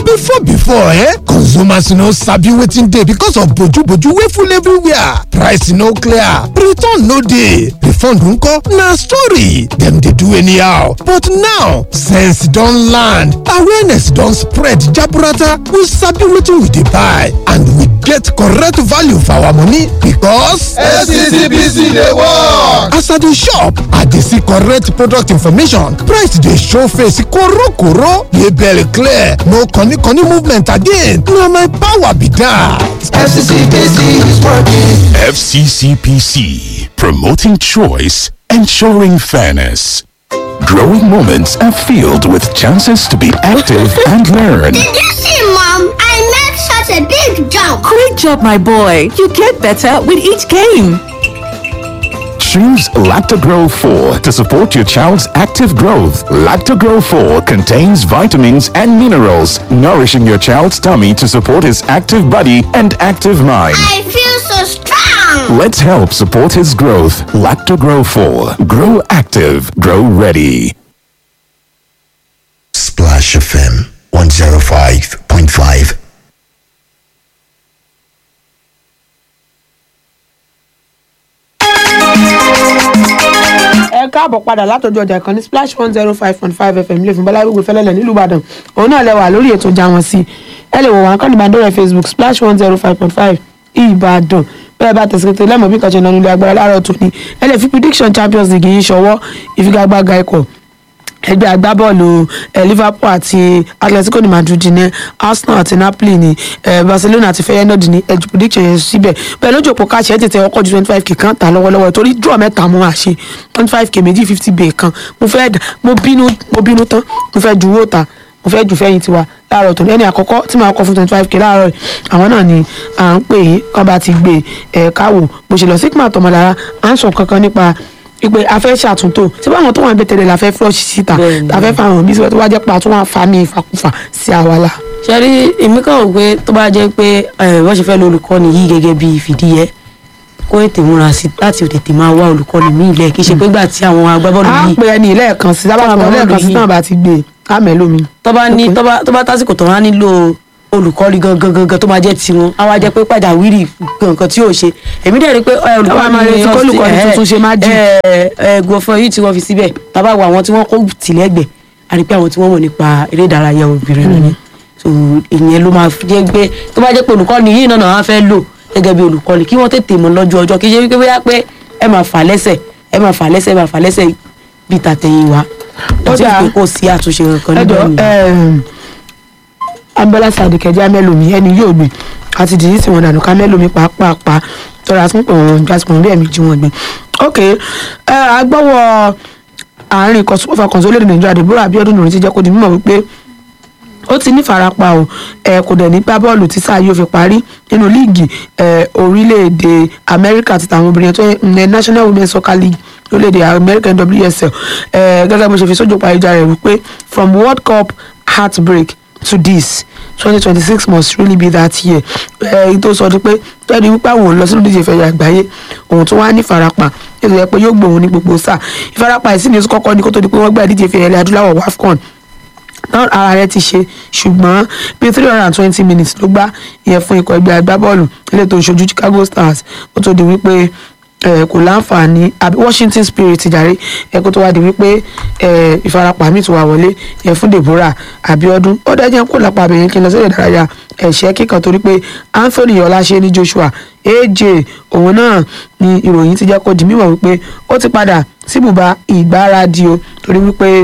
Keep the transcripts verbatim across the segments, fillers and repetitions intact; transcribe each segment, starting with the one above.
before before eh consumers no sabi wetin dey because of boju-boju wey full everywhere. Price no clear, return no dey, refund nko na story. Dem dey do anyhow. But now sense don land, awareness don spread jaburata. We sabi wetin we dey buy and we get correct value for our money because S C C P C dey work. As I dey shop, I dey see correct product information. Price dey show face korokoro, label clear, no koni-koni movement again. Na my power be that. S C C P C is working. F C C P C, promoting choice, ensuring fairness. Growing moments are filled with chances to be active and learn. Did you see, Mom? I made such a big jump. Great job, my boy. You get better with each game. Choose Lactogro four to support your child's active growth. Lactogro four contains vitamins and minerals, nourishing your child's tummy to support his active body and active mind. I feel so strong. Let's help support his growth. Lactogro four. Grow active. Grow ready. Splash F M one oh five point five. ẹ káàbọ̀ padà látọjú ọjà ìkànnì splash one zero five point five fm ilé ìfúnbọ́lá gbogbo fẹ́lẹ́lẹ̀ nílùú ìbàdàn òun náà lẹ́wà lórí ètò ìjà wọn sí ẹ lè wò wá kàn ní ìbàdàn facebook splash one zero five point five ìbàdàn bẹ́ẹ̀ bá tẹ̀síkẹ́tẹ̀ lẹ́mọ̀ bí kan ṣe nà nílé agbára láàárọ̀ tòní ẹ lè fi prediction champions league yìí ṣọwọ́ ìfigagbága ikọ̀ ẹgbẹ́ agbábọ́ọ̀lù liverpool àti atletico ní madrid ní arsenal àti napoli ní barcelona àti feyenoord ní ẹ̀jú prediction yẹn síbẹ̀ bẹ́ẹ̀ lójú òpó káṣí ẹ̀ tètè ọkọ̀ ju twenty five k kan tà lọ́wọ́lọ́wọ́ torí draw mẹ́ta mo máa ṣe twenty five k méjì fifty bay kan mo fẹ́ mo bínú mo bínú tán mo fẹ́ ju owó ta mo fẹ́ ju fẹ́yìn tiwa láàárọ̀ tó ní ẹni àkọ́kọ́ tí màá kọ́ fún twenty five k láàárọ̀ àwọn náà ni à ń pè é kán bá ti gbé ẹ̀ káwò bó ṣe lọ sí kí tọmọlára à ń sọ kankan nípa ìpè afẹ́ ṣàtúntò tí báwọn tó wà níbẹ̀ tẹ̀lé la fẹ́ flush síta afẹ́ fáwọn bí tó wá jẹ́ pa tó wà fa ní ìfàkùfà sí àwa la. ṣe rí èmi kàn wò pé tó bá jẹ́ pé wọ́n ṣe fẹ́ lo olùkọ́ni yìí gẹ́gẹ́ bí ìfìdíyẹ kó ètè múra sí láti tètè máa wá olùkọ́ni míì lẹ̀ kí ṣe pé gbà tí àwọn agbábọ́ọ̀lù yìí. a pè é ní lẹ́ẹ̀kan sí sábà kan lẹ́ẹ̀kan sí náà bá ti gbé a mẹ́ lómi. tó bá ní tó bá tásìkò tó wá nílò olùkọ́ni gangan gangan tó máa jẹ́ tiwọn á wá jẹ́ pé pàjáwìrì gangan tí yóò ṣe èmi dẹ̀ rí pé olùkọ́ni tuntun ṣe má jù gbọ̀fọ̀ yìí tí wọ́n fi síbẹ̀ bàbá wo àwọn tí wọ́n kó tìlẹ́gbẹ̀ẹ́ a rí pé àwọn tí wọ́n mọ̀ nípa eré ìdárayá obìnrin ni so ìyẹn ló máa jẹ́ pé tó bá jẹ́ pé olùkọ́ni yìí náà wọ́n fẹ́ lò gẹ́gẹ́ bí olùkọ́ni kí wọ́n tètè mọ̀ lọ́jọ́ ọjọ́ kí ṣe wípé bóyá pé ẹ máa fà lẹ́sẹ̀ ẹ máa fà lẹ́sẹ̀ ẹ máa fà lẹ́sẹ̀ bí tàtẹ̀yìn wa àti pé kò sí àtúnṣe kankan níbẹ̀ ni. abẹ́lá sàdìkẹ́jẹ́ amẹ́lòmí ẹni yóò gbé àti dìní tí wọ́n dànù ká mẹ́lòmí pàápàá tọ́ra tún pé wọ́n já sípò bí ẹ̀mí jí wọ́n gbé. ok agbọ́wọ́ àárín kọ̀sùpọ̀fà kọ̀sùlẹ̀ nàìjíríà Deborah Abiodun lòun ti jẹ́ kó di mímọ̀ wípé ó ti ní farapa o ẹ kò dẹ̀ ní gbá bọ́ọ̀lù tí sáà yóò fi parí nínú líìgì orílẹ̀-èdè Amẹ́ríkà ti tàwọn obìnrin tó ní National Women's Soccer League lórílẹ̀-èdè American W S L gẹ́gẹ́ bó ṣe fi sójú paríjà rẹ̀ wípé from World Cup heartbreak to this twenty twenty-six must really be that year èyí tó sọ pé tẹ́lẹ̀ wípé àwọn ò lọ sínú ìdíje ìfẹ̀yà àgbáyé òun tó wá ní farapa ètò yẹ pé yóò gbòòrùn ní gbogbo sáà ìfarapa ìsìn ní kọ́kọ́ ní kó tó di pé wọ́n gbá ìdíje ìfẹ̀yà ilẹ̀ adúláwọ̀ WAFCON náà ara rẹ̀ ti ṣe ṣùgbọ́n bíi three hundred and twenty minutes ló gbá ìyẹn fún ikọ̀ ẹgbẹ́ agbábọ́ọ̀lù ilé tó ń ṣojú Chicago Stars ó tó di wípé kò láǹfààní àbí Washington Spirit jàre ẹ̀kọ́ tó wá di wípé ìfarapa mi tó wà wọlé yẹn fún Deborah Abiodun ó dájẹ́ kó lápá abẹ́yẹn kí n lọ sílẹ̀ ìdárayá ẹ̀ṣẹ́ kíkan torí pé Anthony Ọláṣẹ́ ní Joshua A J òun náà ni ìròyìn ti jẹ́ kó di mímọ̀ wípé ó ti padà sí bùbá ìgbáradì o torí wípé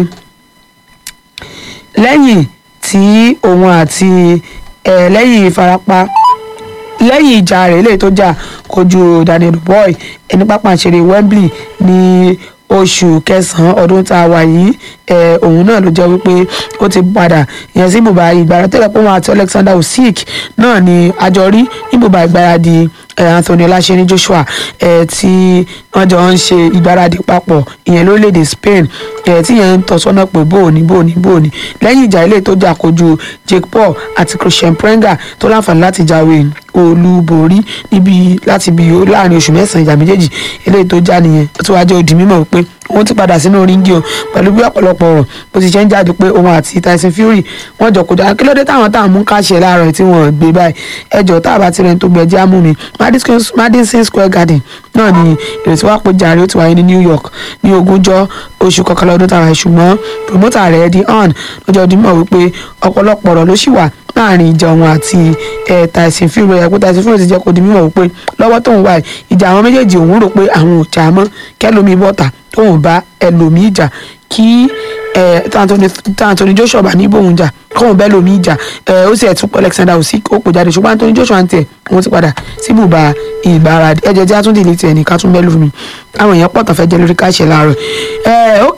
lẹ́yìn tí òun àti lẹ́yìn ìfarapa lẹ́yìn ìjà rẹ̀ eléyìí tó jà kojú Daniel Boy ẹni pápá ìṣeré Wembley ní oṣù kẹsàn-án ọdún tá a wà yìí òun náà ló jẹ́ wípé ó ti padà ìyẹn sí ibùba ìgbára tẹ́lẹ̀ pé wọn àti Alexander Usyk náà ni àjọ rí ibùba ìgbáradì Anthony Ọláṣẹ́ ní Joshua tí wọ́n jọ ń ṣe ìgbáradì papọ̀ ìyẹn lórílẹ̀‐èdè Spain tí yẹn ń tọ́ sọ́nà pé bóòní bóòní bóòní lẹ́yìn ìjà ilé tó jà kojú Jake Paul àti Christian Prenga tó láǹfààní láti jáwé olúborí níbi láti bí láàrin oṣù mẹ́sàn-án ìjà méjèèjì eléyìí tó já nìyẹn tó wá jẹ́ ó di mímọ̀ pé òun ti padà sínú ríngì o pẹ̀lú bí ọ̀pọ̀lọpọ̀ ọ̀rọ̀ bó ti ṣe ń jáde pé òun àti Tyson Fury wọ́n jọ kó dáa kí ló dé táwọn táwọn mú káṣẹ láàárọ̀ tí wọ́n gbé báyìí ẹjọ́ tá a bá tirẹ̀ tó gbẹ̀jẹ̀ amú mi Madison Square Garden náà ni ìrètí wàá pé jàre ó ti wáyé ní New York ní ogúnjọ́ oṣù kọkànlá ọdún tàwa ṣùgbọ́n promoter rẹ̀ Eddie Hearn lọ́jọ́ ọdún mọ̀ wípé ọ̀pọ̀lọpọ̀ ọ̀rọ̀ ló ṣì wà láàrin ìjà òun àti Tyson Fury ẹ̀ pé Tyson Fury ti jẹ́ kó di mímọ̀ wípé lọ́wọ́ tóun wà ìjà àwọn méjèèjì òun rò pé àwọn ò jà mọ́ kẹ́lómi bọ́ta tóun bá ẹlòmíì jà kí Anthony Joshua bá ní bóun jà kóun bẹ́ẹ̀ lòmíì jà ó sì ẹ̀ tún pọ̀ Alexander Usyk ó pò jáde ṣùgbọ́n Anthony Joshua ń tẹ̀ wọ́n ti padà sí bùbá ìgbáradì ẹ̀jẹ̀ tí a tún dìlì tiẹ̀ ní ká tún bẹ́ẹ̀ lómi àwọn èèyàn pọ̀ tán fẹ́ jẹ́ lórí káṣẹ̀ láàárọ̀ ẹ̀ ok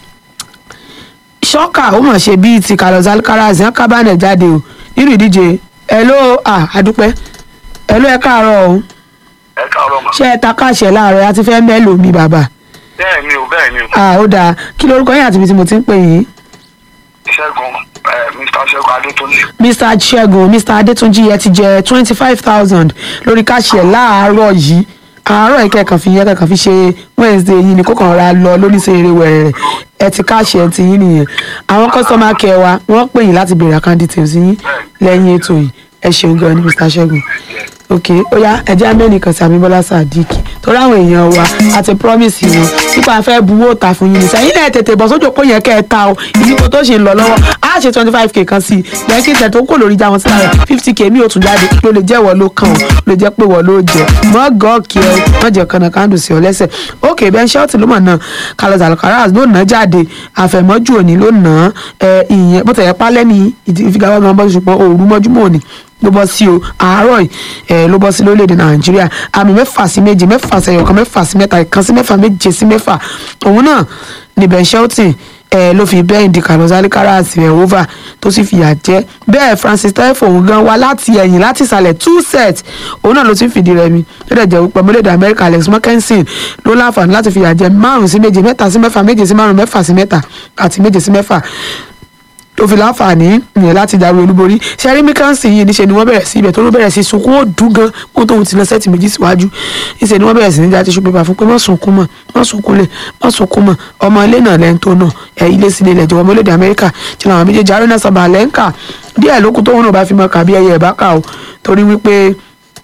ṣọ́kà ó mọ̀ ṣe bíi ti Carlos Alcaraz ń kábàánẹ̀ jáde o nínú ìdíje hello àdúpẹ́ hello ẹ káàárọ̀ o ẹ káàárọ̀ mà. ṣé ẹ ta káṣẹ̀ láàárọ̀ àti fẹ́ mẹ́lò mi bàbá. bẹ́ẹ̀ ni o bẹ́ẹ̀ ni o. ah ó dáa kí lorúkọ yín àti ibi tí mo ti ń pè yín. ṣẹ́gun mr ṣẹ́gun adétúnjì. mr ṣẹ́gun mr adétúnjì ẹ ti jẹ twenty five thousand lórí káṣẹ̀ láàárọ̀ yìí àárọ̀ yìí kẹ̀kàn fi yẹn kẹ̀kàn fi ṣe wednesday yìí ni kó kàn ra lọ lórí ṣeré wẹ̀rẹ̀ rẹ̀ ẹ ti káṣẹ̀ ẹ ti yín nìyẹn àwọn kọ́sọ́mà kẹwàá wọ́n pè yín láti béèrè account details yín lẹ́yìn ètò yìí ẹ ṣeun gan ni mr ṣẹ́gun ok ó yá ẹjẹ amẹ́ni kan sí Abímbọ́lá Sadiq torí àwọn èèyàn wa àti promise wọn nípa fẹ́ buwó ta fún yín nìṣẹ́ yín náà tètè bọ̀ sójú òpó yẹn kẹ́ ẹ ta o ìdíkò tó ṣe ń lọ lọ́wọ́ á ṣe twenty five k kan sí i lẹ́yìn kí ìṣẹ̀ tó kò lórí já wọn síra rẹ̀ fifty k mi ò tún jáde ló lè jẹ́ wọ́n ló kàn ó lè jẹ́ pé wọ́n ló jẹ́ mọ́ gọ́ọ̀kì ẹ wọ́n jẹ́ kanna kándù sí ọ lẹ́sẹ̀ ok Ben Shelton ló mọ̀ náà Carlos Alcaraz ló nà jáde àfẹ̀mọ́jú òní ló nà ìyẹn bó tẹ̀yẹ pálẹ́ ní ìfigagbágan bọ́ ṣùgbọ́n òru mọ́júmọ́ òní ló bọ́ sí o àárọ̀ ẹ̀ ló bọ́ sí lórílẹ̀‐èdè Nàìjíríà àmì mẹ́fà sí méje mẹ́fà sí ẹ̀yọ̀kan mẹ́fà sí mẹ́ta ìkan sí mẹ́fà méje sí mẹ́fà òun náà ni Ben Shelton ẹ̀ ló fi bẹ́ẹ̀ di Carlos Alcaraz rẹ̀ over tó sì fìyà jẹ bẹ́ẹ̀ Francis Tiafoe òun gan wá láti ẹ̀yìn láti ìsàlẹ̀ two set òun náà ló ti fìdí rẹmi tó dẹ̀ jẹ́ wípé ọmọlẹ́dẹ̀ Amẹ́ríkà Alex Mackenzie ló láǹfààní láti fìyà jẹ márùn sí méje mẹ́ta sí mẹ́fà méje sí márùn mẹ́fà sí mẹ́ta àti méje sí mẹ́fà tó fi láǹfààní yẹn láti jáwé olúborí sẹ́rí Mackenzie yìí níṣẹ́ ni wọ́n bẹ̀rẹ̀ sí ibẹ̀ tó ló bẹ̀rẹ̀ sí sunkún ó dùn gan kó tóun ti lọ sẹ́ẹ̀tì méjì síwájú níṣẹ́ ni wọ́n bẹ̀rẹ̀ sí ní jáde ṣùgbọ́n bá fún pé má sunkún mọ́ má sunkún lẹ̀ má sunkún mọ́ ọmọ ilé náà lẹ́ńtọ́ náà ẹ̀ ilé sílé ilẹ̀ jọ̀wọ́ ọmọlédè Amẹ́ríkà tí làwọn méjèèjì Aryna Sabalenka díẹ̀ lókun tóun náà bá fi mọ kàbí ẹyẹ ìbáka o torí wípé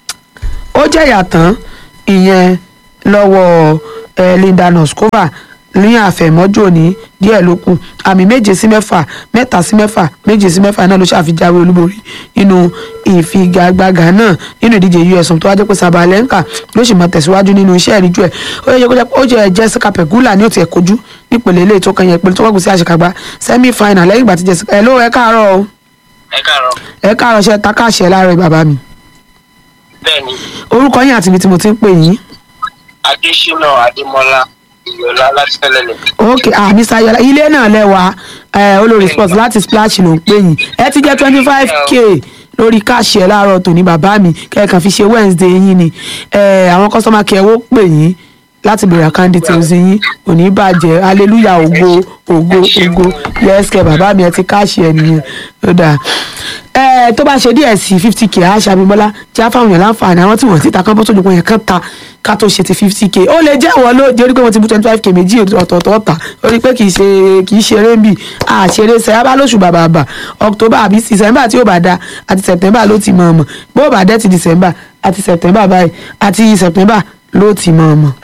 ó jẹ̀yà tán ìyẹn lọ́wọ́ Linda Noskova ní àfẹ̀mọ́jò ní díẹ̀ ló kù àmì méje sí mẹ́fà mẹ́ta sí mẹ́fà méje sí mẹ́fà náà ló ṣàfijáwé olúborí nínú ìfigagbága náà nínú ìdíje U S tó wá jẹ́ pé Sabalenka ló sì máa tẹ̀síwájú nínú iṣẹ́ ìríjú ẹ̀ ó yẹ kó jẹ́ ó jẹ́ Jessica Pegula ní òtí ẹ̀ kojú nípele ilé tó kẹyìn ìpele tó wọ́n kù sí àṣekágbá semi final lẹ́yìn ìgbà tí Jessica ẹ̀ ló ẹ káàárọ̀ o. ẹ káàárọ̀. ẹ káàárọ̀ ṣe takáṣẹ láàárọ̀ bàbá mi. bẹ́ẹ̀ni. orúkọ yín àti ibi tí mo ti ń pè yín. Adésínà Adémọ́lá Ìyọ̀lá láti Fẹ́lẹ́lẹ̀. ok ah mr Ayọ̀lá ilé náà lẹ́wà olórí sports láti splash ló ń pè yín ẹ ti jẹ́ twenty five k lórí káàṣì ẹ̀ láàárọ̀ tòní bàbá mi kẹ́ẹ̀kan fi ṣe wednesday yín ni àwọn kọ́sọ́mà kẹ́ẹ̀wó pè yín láti bẹ̀rẹ̀ account details yín kò ní bàjẹ́ hallelujah ògo ògo ògo yẹ́sìkẹ́ bàbá mi ẹ ti káàṣì ẹ̀ nìyẹn ó dáa ẹ tó bá ṣe díẹ̀ sí fifty k àṣà Abímbọ́lá tí a fáwọn èèyàn láǹfààní àwọn tí wọ́n ti ta kán bó tó dùnkún yẹn kán ta ká tó ṣe ti fifty k ó lè jẹ́ ìwọ ló jẹ́ orí pé wọ́n ti bú twenty five k méjì ọ̀tọ̀ọ̀tọ̀ ọ̀tà orí pé kì í ṣe kì í ṣeré ń bì àṣeré sẹ́yàbá lóṣù bàbàbà october àbí december tí ó bá da àti september ló ti mọ̀ ọmọ bó bá dẹ́ ti december àti september báyìí àti september ló ti mọ̀ ọmọ